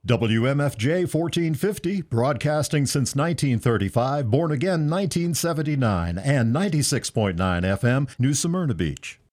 WMFJ 1450, broadcasting since 1935, born again 1979, and 96.9 FM, New Smyrna Beach.